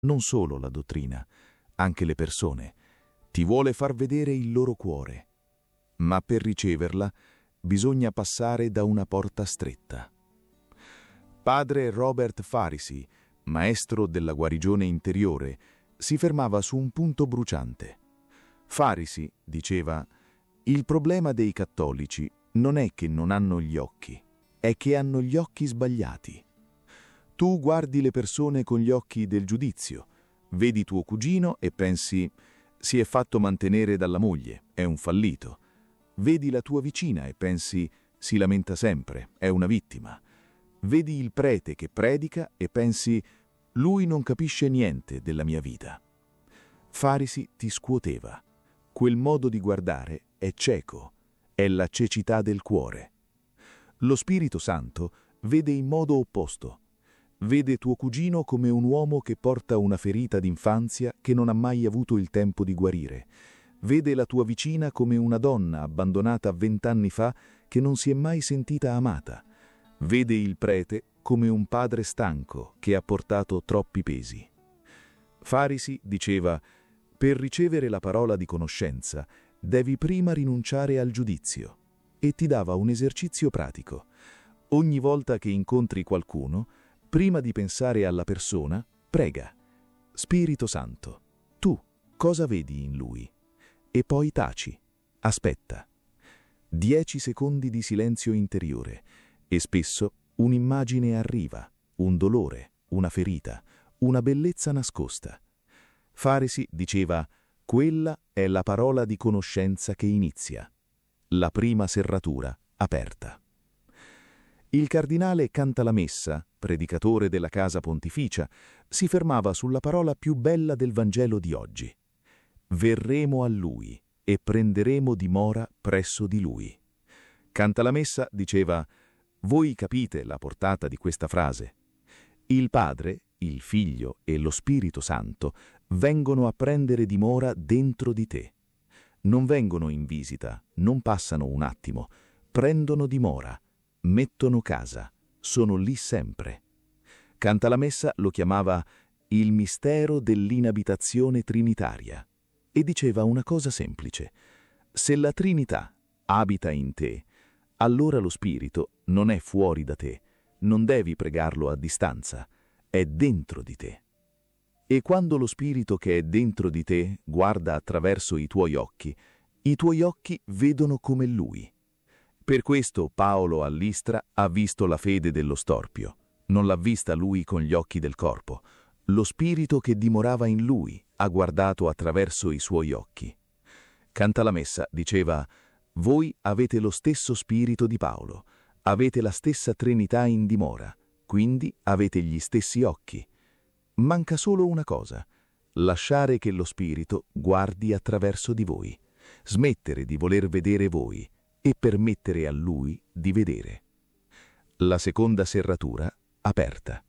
non solo la dottrina, anche le persone. Ti vuole far vedere il loro cuore. Ma per riceverla bisogna passare da una porta stretta. Padre Robert Farisi, maestro della guarigione interiore, si fermava su un punto bruciante. Farisi diceva: il problema dei cattolici non è che non hanno gli occhi, è che hanno gli occhi sbagliati. Tu guardi le persone con gli occhi del giudizio, vedi tuo cugino e pensi: si è fatto mantenere dalla moglie, è un fallito. Vedi la tua vicina e pensi: si lamenta sempre, è una vittima. Vedi il prete che predica e pensi: lui non capisce niente della mia vita. Farisi ti scuoteva. Quel modo di guardare è cieco, è la cecità del cuore. Lo Spirito Santo vede in modo opposto. Vede tuo cugino come un uomo che porta una ferita d'infanzia che non ha mai avuto il tempo di guarire. Vede la tua vicina come una donna abbandonata 20 anni fa che non si è mai sentita amata. Vede il prete come un padre stanco che ha portato troppi pesi. Farisi diceva: per ricevere la parola di conoscenza devi prima rinunciare al giudizio, e ti dava un esercizio pratico. Ogni volta che incontri qualcuno, prima di pensare alla persona, prega: Spirito Santo, tu cosa vedi in lui? E poi taci, aspetta. 10 secondi di silenzio interiore, e spesso un'immagine arriva, un dolore, una ferita, una bellezza nascosta. Farisi diceva: quella è la parola di conoscenza che inizia, la prima serratura aperta. Il cardinale Cantalamessa, predicatore della Casa Pontificia, si fermava sulla parola più bella del Vangelo di oggi: verremo a lui e prenderemo dimora presso di lui. Cantalamessa diceva: voi capite la portata di questa frase? Il Padre, il Figlio e lo Spirito Santo vengono a prendere dimora dentro di te. Non vengono in visita, non passano un attimo, prendono dimora, mettono casa, sono lì sempre. Cantalamessa lo chiamava il mistero dell'inabitazione trinitaria e diceva una cosa semplice: se la Trinità abita in te, allora lo Spirito non è fuori da te, non devi pregarlo a distanza, è dentro di te. E quando lo Spirito che è dentro di te guarda attraverso i tuoi occhi vedono come Lui. Per questo Paolo a Listra ha visto la fede dello storpio, non l'ha vista lui con gli occhi del corpo. Lo Spirito che dimorava in lui ha guardato attraverso i suoi occhi. Cantalamessa diceva: voi avete lo stesso spirito di Paolo, avete la stessa Trinità in dimora, quindi avete gli stessi occhi. Manca solo una cosa: lasciare che lo Spirito guardi attraverso di voi, smettere di voler vedere voi e permettere a Lui di vedere. La seconda serratura aperta.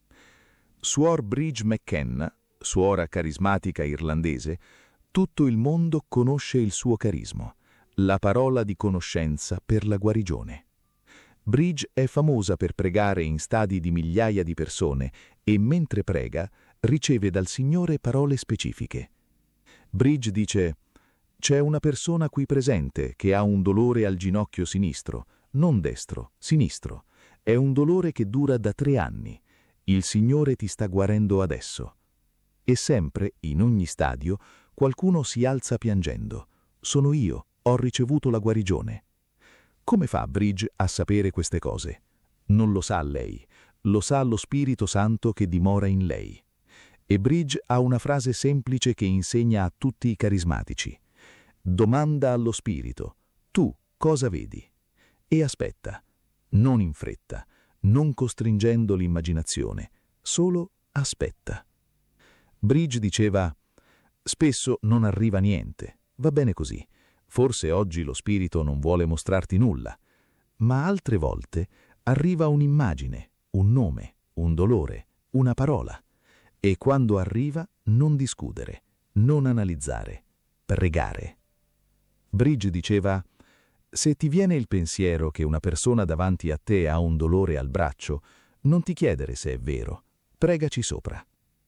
Suor Bridge McKenna, suora carismatica irlandese, tutto il mondo conosce il suo carisma, la parola di conoscenza per la guarigione. Bridge è famosa per pregare in stadi di migliaia di persone e mentre prega riceve dal Signore parole specifiche. Bridge dice: c'è una persona qui presente che ha un dolore al ginocchio sinistro, non destro, sinistro. È un dolore che dura da 3 anni. Il Signore ti sta guarendo adesso. E sempre, in ogni stadio, qualcuno si alza piangendo: sono io, ho ricevuto la guarigione. Come fa Bridge a sapere queste cose? Non lo sa lei, lo sa lo Spirito Santo che dimora in lei. E Bridge ha una frase semplice che insegna a tutti i carismatici: domanda allo Spirito: tu cosa vedi? E aspetta, non in fretta, non costringendo l'immaginazione, solo aspetta. Bridge diceva: spesso non arriva niente, va bene così. Forse oggi lo Spirito non vuole mostrarti nulla, ma altre volte arriva un'immagine, un nome, un dolore, una parola. E quando arriva, non discutere, non analizzare, pregare. Bridge diceva: se ti viene il pensiero che una persona davanti a te ha un dolore al braccio, non ti chiedere se è vero, pregaci sopra.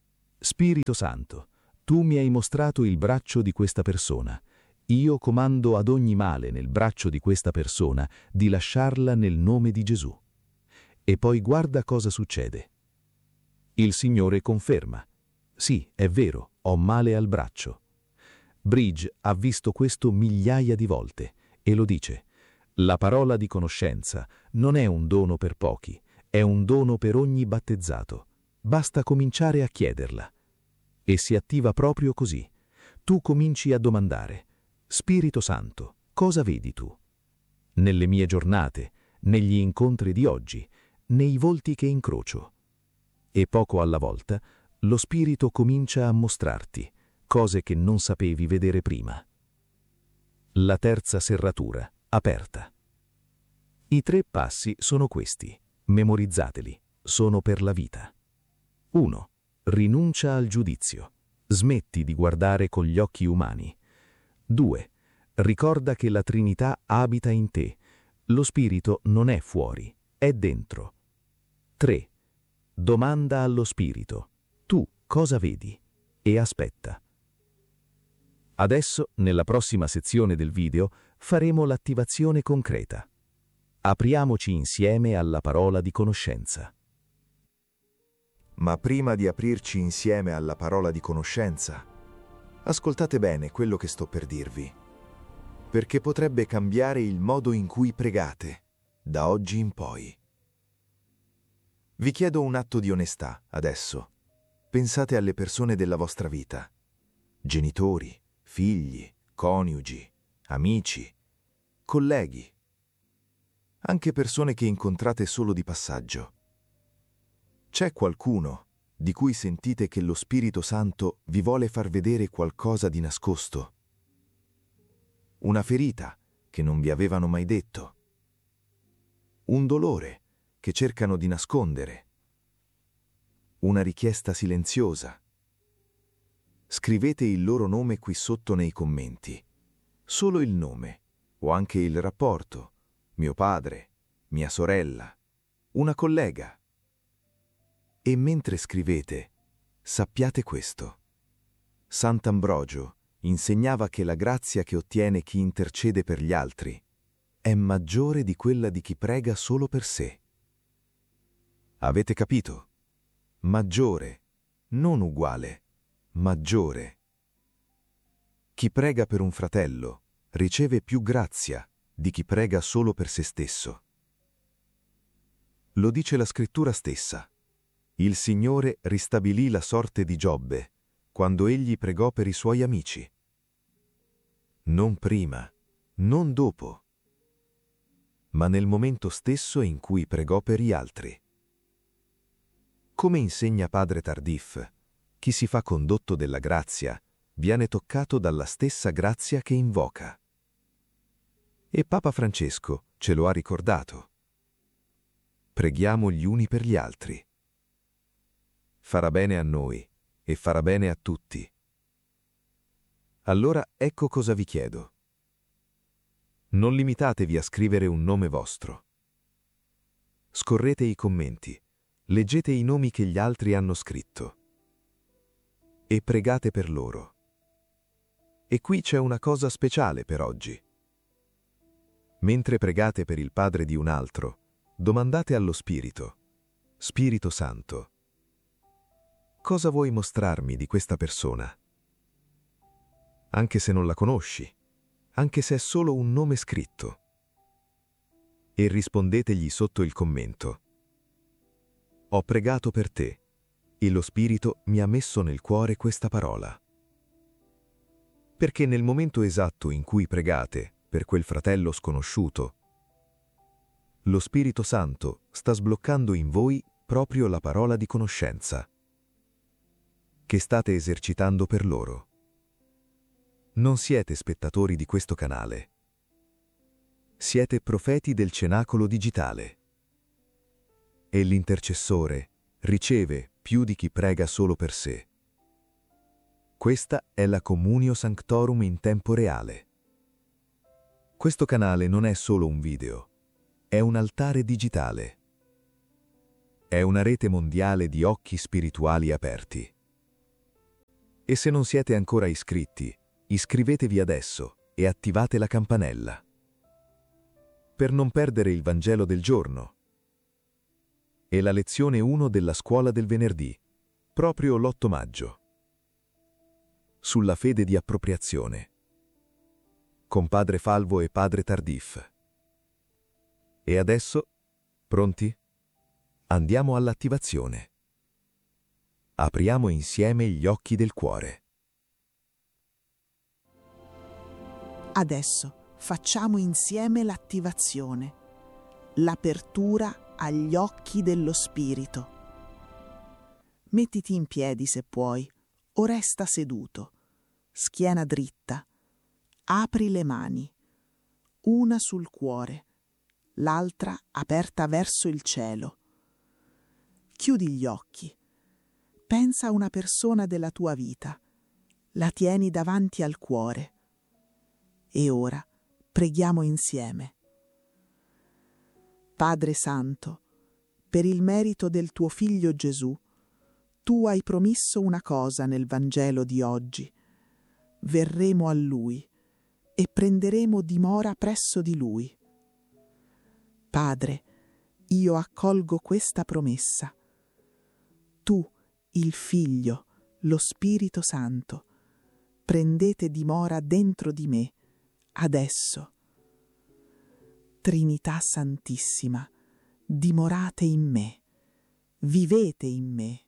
Spirito Santo, tu mi hai mostrato il braccio di questa persona. Io comando ad ogni male nel braccio di questa persona di lasciarla nel nome di Gesù. E poi guarda cosa succede. Il Signore conferma. Sì, è vero, ho male al braccio. Bridge ha visto questo migliaia di volte e lo dice. La parola di conoscenza non è un dono per pochi, è un dono per ogni battezzato. Basta cominciare a chiederla. E si attiva proprio così. Tu cominci a domandare: Spirito Santo, cosa vedi tu? Nelle mie giornate, negli incontri di oggi, nei volti che incrocio. E poco alla volta, lo Spirito comincia a mostrarti cose che non sapevi vedere prima. La terza serratura, aperta. I 3 passi sono questi, memorizzateli, sono per la vita. 1. Rinuncia al giudizio. Smetti di guardare con gli occhi umani. 2. Ricorda che la Trinità abita in te. Lo Spirito non è fuori, è dentro. 3. Domanda allo Spirito. Tu cosa vedi? E aspetta. Adesso, nella prossima sezione del video, faremo l'attivazione concreta. Apriamoci insieme alla parola di conoscenza. Ma prima di aprirci insieme alla parola di conoscenza, ascoltate bene quello che sto per dirvi, perché potrebbe cambiare il modo in cui pregate, da oggi in poi. Vi chiedo un atto di onestà, adesso. Pensate alle persone della vostra vita, genitori, figli, coniugi, amici, colleghi, anche persone che incontrate solo di passaggio. C'è qualcuno di cui sentite che lo Spirito Santo vi vuole far vedere qualcosa di nascosto? Una ferita che non vi avevano mai detto? Un dolore che cercano di nascondere? Una richiesta silenziosa? Scrivete il loro nome qui sotto nei commenti. Solo il nome, o anche il rapporto, mio padre, mia sorella, una collega. E mentre scrivete, sappiate questo. Sant'Ambrogio insegnava che la grazia che ottiene chi intercede per gli altri è maggiore di quella di chi prega solo per sé. Avete capito? Maggiore, non uguale, maggiore. Chi prega per un fratello riceve più grazia di chi prega solo per se stesso. Lo dice la Scrittura stessa. Il Signore ristabilì la sorte di Giobbe quando egli pregò per i suoi amici. Non prima, non dopo, ma nel momento stesso in cui pregò per gli altri. Come insegna padre Tardif, chi si fa condotto della grazia viene toccato dalla stessa grazia che invoca. E Papa Francesco ce lo ha ricordato. Preghiamo gli uni per gli altri. Farà bene a noi e farà bene a tutti. Allora ecco cosa vi chiedo. Non limitatevi a scrivere un nome vostro. Scorrete i commenti, leggete i nomi che gli altri hanno scritto e pregate per loro. E qui c'è una cosa speciale per oggi. Mentre pregate per il padre di un altro, domandate allo Spirito: Spirito Santo, cosa vuoi mostrarmi di questa persona? Anche se non la conosci, anche se è solo un nome scritto. E rispondetegli sotto il commento: ho pregato per te e lo Spirito mi ha messo nel cuore questa parola. Perché nel momento esatto in cui pregate per quel fratello sconosciuto, lo Spirito Santo sta sbloccando in voi proprio la parola di conoscenza che state esercitando per loro. Non siete spettatori di questo canale. Siete profeti del cenacolo digitale. E l'intercessore riceve più di chi prega solo per sé. Questa è la Communio Sanctorum in tempo reale. Questo canale non è solo un video, è un altare digitale. È una rete mondiale di occhi spirituali aperti. E se non siete ancora iscritti, iscrivetevi adesso e attivate la campanella per non perdere il Vangelo del giorno e la lezione 1 della scuola del venerdì, proprio l'8 maggio, sulla fede di appropriazione, con Padre Falvo e Padre Tardif. E adesso, pronti? Andiamo all'attivazione. Apriamo insieme gli occhi del cuore. Adesso facciamo insieme l'attivazione, l'apertura agli occhi dello spirito. Mettiti in piedi se puoi, o resta seduto, schiena dritta. Apri le mani, una sul cuore, l'altra aperta verso il cielo. Chiudi gli occhi. Pensa a una persona della tua vita. La tieni davanti al cuore. E ora preghiamo insieme. Padre Santo, per il merito del tuo Figlio Gesù, tu hai promesso una cosa nel Vangelo di oggi. Verremo a Lui e prenderemo dimora presso di Lui. Padre, io accolgo questa promessa. Tu, il Figlio, lo Spirito Santo, prendete dimora dentro di me, adesso. Trinità Santissima, dimorate in me, vivete in me.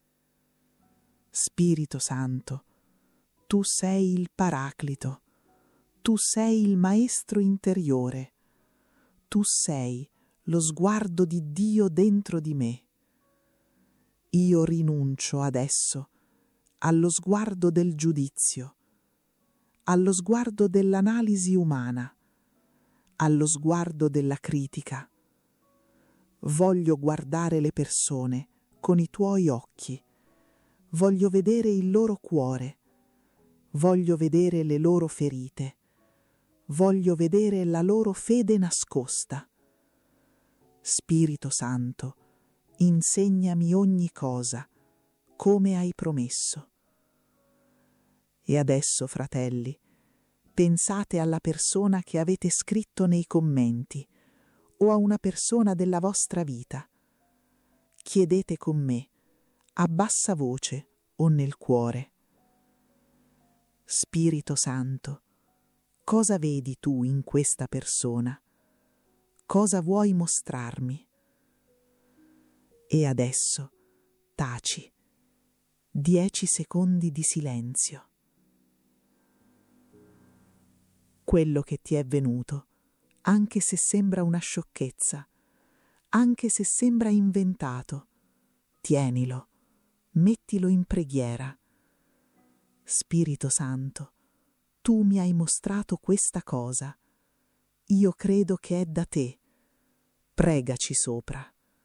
Spirito Santo, tu sei il Paraclito, tu sei il Maestro interiore, tu sei lo sguardo di Dio dentro di me. Io rinuncio adesso allo sguardo del giudizio, allo sguardo dell'analisi umana, allo sguardo della critica. Voglio guardare le persone con i tuoi occhi, voglio vedere il loro cuore, voglio vedere le loro ferite, voglio vedere la loro fede nascosta. Spirito Santo, insegnami ogni cosa, come hai promesso. E adesso, fratelli, pensate alla persona che avete scritto nei commenti o a una persona della vostra vita. Chiedete con me, a bassa voce o nel cuore. Spirito Santo, cosa vedi tu in questa persona? Cosa vuoi mostrarmi? E adesso taci. 10 secondi di silenzio. Quello che ti è venuto, anche se sembra una sciocchezza, anche se sembra inventato, tienilo, mettilo in preghiera. Spirito Santo, tu mi hai mostrato questa cosa. Io credo che è da te. Pregaci sopra.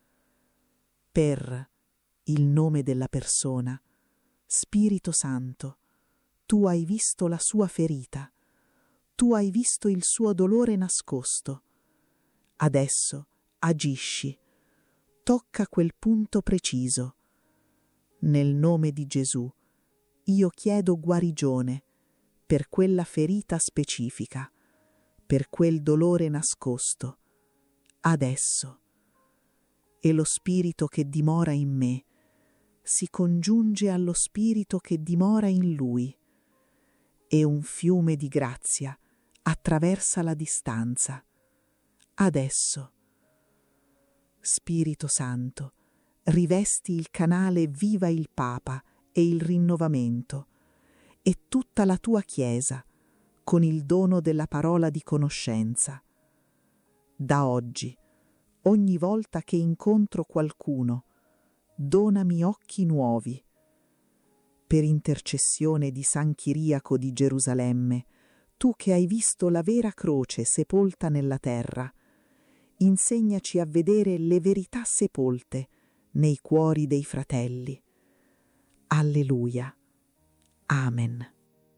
Per il nome della persona, Spirito Santo, tu hai visto la sua ferita, tu hai visto il suo dolore nascosto. Adesso agisci, tocca quel punto preciso. Nel nome di Gesù, io chiedo guarigione per quella ferita specifica, per quel dolore nascosto. Adesso. E lo Spirito che dimora in me si congiunge allo Spirito che dimora in Lui, e un fiume di grazia attraversa la distanza. Adesso. Spirito Santo, rivesti il canale Viva il Papa e il rinnovamento, e tutta la tua Chiesa, con il dono della parola di conoscenza. Da oggi, ogni volta che incontro qualcuno, donami occhi nuovi. Per intercessione di San Chiriaco di Gerusalemme, tu che hai visto la vera croce sepolta nella terra, insegnaci a vedere le verità sepolte nei cuori dei fratelli. Alleluia. Amen.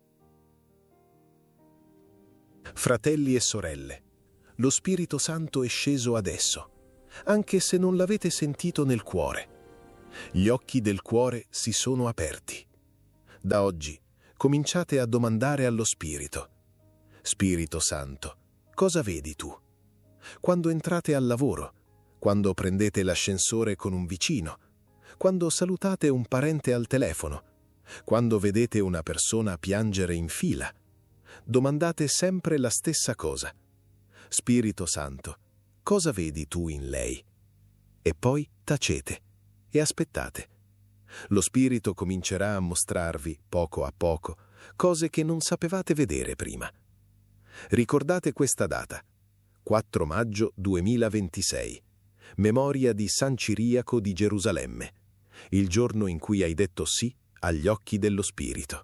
Fratelli e sorelle, lo Spirito Santo è sceso adesso, anche se non l'avete sentito nel cuore. Gli occhi del cuore si sono aperti. Da oggi cominciate a domandare allo Spirito: Spirito Santo, cosa vedi tu? Quando entrate al lavoro, quando prendete l'ascensore con un vicino, quando salutate un parente al telefono, quando vedete una persona piangere in fila, domandate sempre la stessa cosa: Spirito Santo, cosa vedi tu in lei? E poi tacete e aspettate. Lo Spirito comincerà a mostrarvi, poco a poco, cose che non sapevate vedere prima. Ricordate questa data: 4 maggio 2026, memoria di San Ciriaco di Gerusalemme, il giorno in cui hai detto sì agli occhi dello Spirito.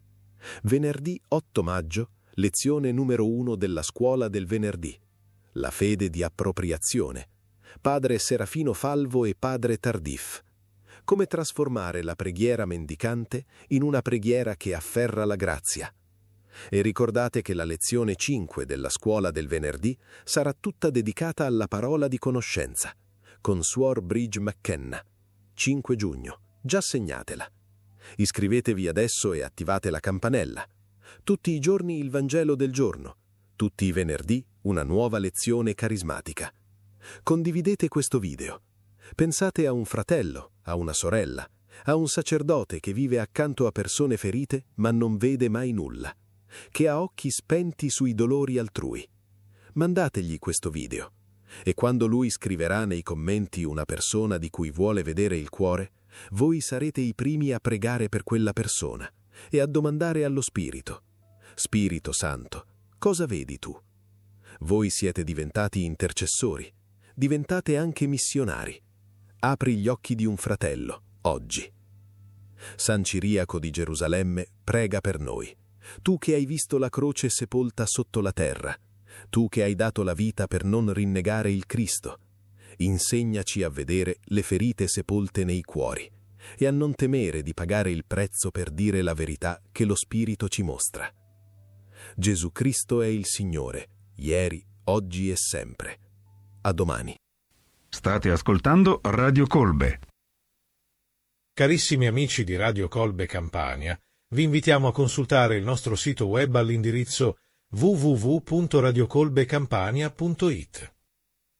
Venerdì 8 maggio, lezione numero 1 della scuola del venerdì, la fede di appropriazione, padre Serafino Falvo e padre Tardif. Come trasformare la preghiera mendicante in una preghiera che afferra la grazia. E ricordate che la lezione 5 della scuola del venerdì sarà tutta dedicata alla parola di conoscenza, con Suor Bridge McKenna. 5 giugno, già segnatela. Iscrivetevi adesso e attivate la campanella. Tutti i giorni il Vangelo del giorno, tutti i venerdì una nuova lezione carismatica. Condividete questo video. Pensate a un fratello, a una sorella, a un sacerdote che vive accanto a persone ferite ma non vede mai nulla, che ha occhi spenti sui dolori altrui. Mandategli questo video e quando lui scriverà nei commenti una persona di cui vuole vedere il cuore, voi sarete i primi a pregare per quella persona e a domandare allo Spirito: Spirito Santo, cosa vedi tu? Voi siete diventati intercessori, diventate anche missionari. Apri gli occhi di un fratello, oggi. San Ciriaco di Gerusalemme prega per noi. Tu che hai visto la croce sepolta sotto la terra, tu che hai dato la vita per non rinnegare il Cristo, insegnaci a vedere le ferite sepolte nei cuori e a non temere di pagare il prezzo per dire la verità che lo Spirito ci mostra. Gesù Cristo è il Signore, ieri, oggi e sempre. A domani. State ascoltando Radio Colbe. Carissimi amici di Radio Colbe Campania, vi invitiamo a consultare il nostro sito web all'indirizzo www.radiocolbecampania.it.